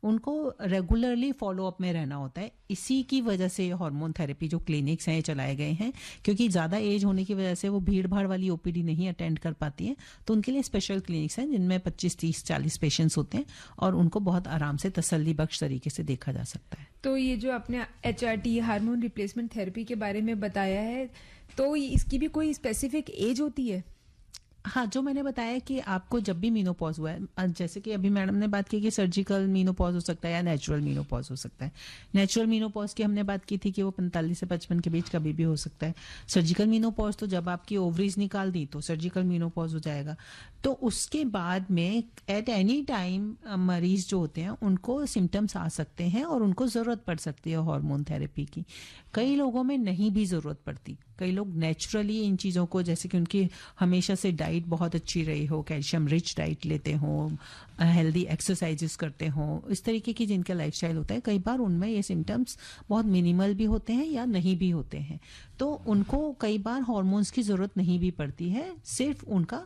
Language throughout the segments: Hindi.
उनको रेगुलरली फॉलोअप में रहना होता है। इसी की वजह से हार्मोन थेरेपी जो क्लिनिक्स हैं ये चलाए गए हैं, क्योंकि ज़्यादा एज होने की वजह से वो भीड़ भाड़ वाली ओपीडी नहीं अटेंड कर पाती हैं, तो उनके लिए स्पेशल क्लिनिक्स हैं जिनमें 25, 30, 40 पेशेंट्स होते हैं और उनको बहुत आराम से तसल्ली बख्श तरीके से देखा जा सकता है। तो ये जो आपने HRT हार्मोन रिप्लेसमेंट थेरेपी के बारे में बताया है, तो इसकी भी कोई स्पेसिफिक एज होती है? हाँ, जो मैंने बताया कि आपको जब भी मीनोपॉज हुआ है, जैसे कि अभी मैडम ने बात की कि सर्जिकल मीनोपॉज हो सकता है या नेचुरल मीनोपॉज हो सकता है। नेचुरल मीनोपॉज की हमने बात की थी कि वो 45 से 55 के बीच कभी भी हो सकता है। सर्जिकल मीनोपॉज तो जब आपकी ओवरीज निकाल दी तो सर्जिकल मीनोपॉज हो जाएगा। तो उसके बाद में एट एनी टाइम मरीज जो होते हैं उनको सिम्टम्स आ सकते हैं और उनको ज़रूरत पड़ सकती है हार्मोन थेरेपी की। कई लोगों में नहीं भी ज़रूरत पड़ती, कई लोग नेचुरली इन चीज़ों को, जैसे कि उनकी हमेशा से डाइट बहुत अच्छी रही हो, कैल्शियम रिच डाइट लेते हो, हेल्दी एक्सरसाइजेस करते हो, इस तरीके की जिनका लाइफस्टाइल होता है, कई बार उनमें ये सिम्टम्स बहुत मिनिमल भी होते हैं या नहीं भी होते हैं, तो उनको कई बार हार्मोन्स की ज़रूरत नहीं भी पड़ती है। सिर्फ उनका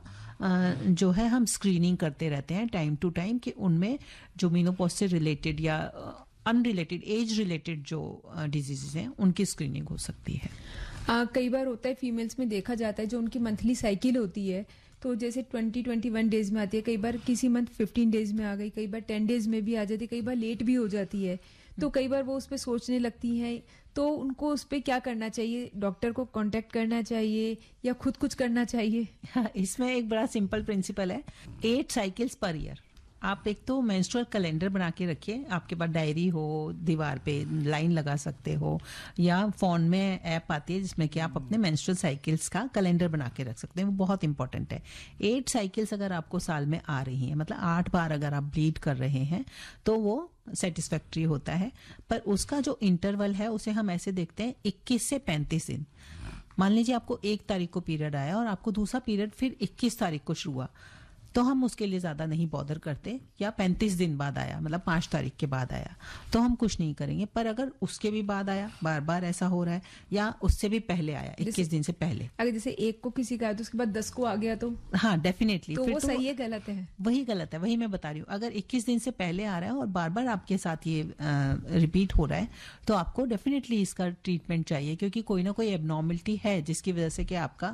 जो है हम स्क्रीनिंग करते रहते हैं टाइम टू टाइम कि उनमें जो मीनोपॉज से रिलेटेड या अनरिलेटेड एज रिलेटेड जो डिजीजेज हैं उनकी स्क्रीनिंग हो सकती है। कई बार होता है फीमेल्स में देखा जाता है जो उनकी मंथली साइकिल होती है, तो जैसे 20-21 डेज में आती है, कई बार किसी मंथ 15 डेज में आ गई, कई बार 10 डेज में भी आ जाती है, कई बार लेट भी हो जाती है, तो कई बार वो उस पर सोचने लगती हैं, तो उनको उस पर क्या करना चाहिए? डॉक्टर को कांटेक्ट करना चाहिए या खुद कुछ करना चाहिए? हाँ, इसमें एक बड़ा सिंपल प्रिंसिपल है, 8 साइकिल्स पर ईयर। आप एक तो मेंस्ट्रुअल कैलेंडर बना के रखिए, आपके पास डायरी हो, दीवार पे लाइन लगा सकते हो, या फोन में ऐप आती है जिसमें कि आप अपने मेंस्ट्रुअल साइकिल्स का कैलेंडर बना के रख सकते हैं, वो बहुत इंपॉर्टेंट है। 8 साइकिल्स अगर आपको साल में आ रही हैं, मतलब 8 बार अगर आप ब्लीड कर रहे हैं, तो वो सेटिस्फैक्ट्री होता है। पर उसका जो इंटरवल है उसे हम ऐसे देखते हैं 21 से 35 दिन। मान लीजिए आपको 1 तारीख को पीरियड आया और आपको दूसरा पीरियड फिर 21 तारीख को शुरू हुआ, तो हम उसके लिए ज़्यादा नहीं बॉदर करते। या 35 दिन बाद आया, मतलब 5 तारीख के बाद आया, तो हम कुछ नहीं करेंगे। पर अगर उसके भी बाद आया, बार बार ऐसा हो रहा है, या उससे भी पहले आया, 21 दिन से पहले, अगर जैसे 1 को किसी का आया तो उसके बाद 10 को आ गया, तो हाँ डेफिनेटली तो वो सही है, गलत है? वही गलत है, वही मैं बता रही हूँ। अगर 21 दिन से पहले आ रहा है और बार बार आपके साथ ये रिपीट हो रहा है, तो आपको डेफिनेटली इसका ट्रीटमेंट चाहिए, क्योंकि कोई ना कोई एबनॉर्मलिटी है जिसकी वजह से कि आपका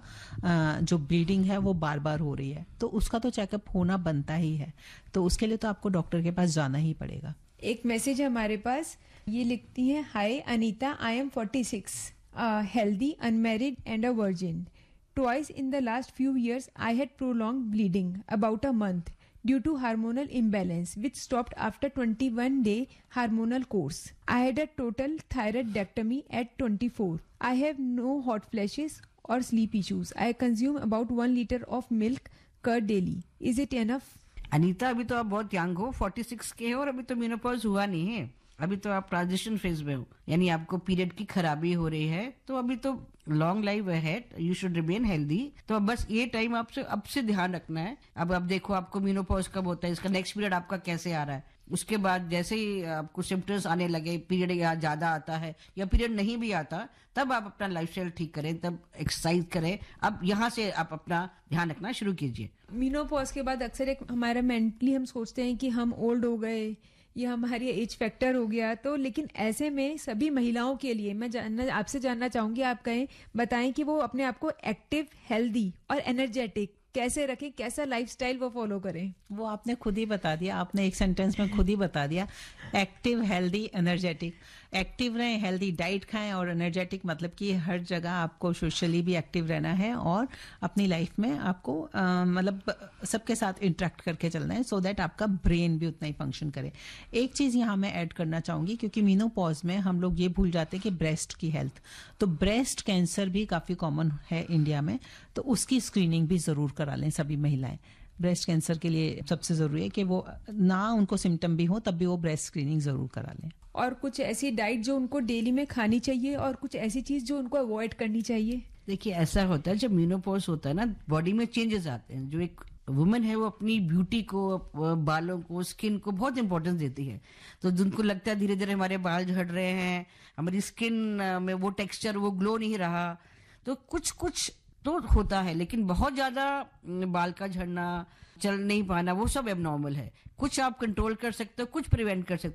जो ब्लीडिंग है वो बार बार हो रही है, तो उसका तो चेकअप होना बनता ही है। तो उसके लिए तो आपको डॉक्टर के पास जाना ही पड़ेगा। एक मैसेज है हमारे पास, ये लिखती है, हाय Anita, I am 46, healthy, unmarried and a virgin. Twice in the last few years, I had prolonged bleeding, about a month, due to hormonal imbalance, which stopped after 21-day hormonal course. I had a total thyroidectomy at 24. I have no hot flashes or sleep issues. I consume about 1 liter of milk curd daily. Is it enough? Anita, अभी तो आप बहुत यंग हो, 46 के हो और अभी तो मेनोपॉज हुआ नहीं है, अभी तो आप ट्रांजिशन फेज में हो, यानी आपको पीरियड की खराबी हो रही है, तो अभी तो long life ahead, you should remain healthy. तो अब बस ये टाइम आपसे अब से ध्यान रखना है। अब आप देखो आपको मेनोपॉज कब होता है, इसका नेक्स्ट पीरियड आपका कैसे आ रहा है, उसके बाद जैसे ही आपको सिम्टम्स आने लगे, पीरियड या ज्यादा आता है या पीरियड नहीं भी आता, तब आप अपना लाइफस्टाइल ठीक करें, तब एक्सरसाइज करें। अब यहाँ से आप अपना ध्यान रखना शुरू कीजिए। मीनोपॉज के बाद अक्सर एक हमारा मेंटली हम सोचते हैं कि हम ओल्ड हो गए या हमारी एज फैक्टर हो गया, तो लेकिन ऐसे में सभी महिलाओं के लिए मैं आपसे जानना चाहूंगी, आप कहें, बताएं कि वो अपने आप को एक्टिव, हेल्दी और एनर्जेटिक कैसे रखें, कैसा लाइफस्टाइल वो फॉलो करें? वो आपने खुद ही बता दिया, आपने एक सेंटेंस में खुद ही बता दिया, एक्टिव, हेल्दी, एनर्जेटिक। एक्टिव रहें, हेल्दी डाइट खाएं, और एनर्जेटिक मतलब कि हर जगह आपको सोशली भी एक्टिव रहना है और अपनी लाइफ में आपको मतलब सबके साथ इंटरेक्ट करके चलना है, सो दैट आपका ब्रेन भी उतना ही फंक्शन करे। एक चीज़ यहाँ मैं ऐड करना चाहूँगी, क्योंकि मीनोपॉज में हम लोग ये भूल जाते हैं कि ब्रेस्ट की हेल्थ, तो ब्रेस्ट कैंसर भी काफ़ी कॉमन है इंडिया में, तो उसकी स्क्रीनिंग भी ज़रूर करा लें सभी महिलाएं। ब्रेस्ट कैंसर के लिए सबसे जरूरी है कि वो ना उनको सिम्टम भी हो तब भी वो ब्रेस्ट स्क्रीनिंग जरूर करा लें। और कुछ ऐसी डाइट जो उनको डेली में खानी चाहिए और कुछ ऐसी चीज जो उनको अवॉइड करनी चाहिए? देखिए, ऐसा होता है जब मेनोपॉज होता है ना, बॉडी में चेंजेस आते हैं। जो एक वुमेन है वो अपनी ब्यूटी को, बालों को, स्किन को बहुत इंपॉर्टेंस देती है, तो जिनको लगता है धीरे धीरे हमारे बाल झड़ रहे हैं, हमारी स्किन में वो टेक्सचर, वो ग्लो नहीं रहा, तो कुछ कुछ तो होता है, लेकिन बहुत ज्यादा बाल का झड़ना, चल नहीं पाना, वो सब एबनॉर्मल है। कुछ आप कंट्रोल कर सकते हो, कुछ प्रिवेंट कर सकते हो।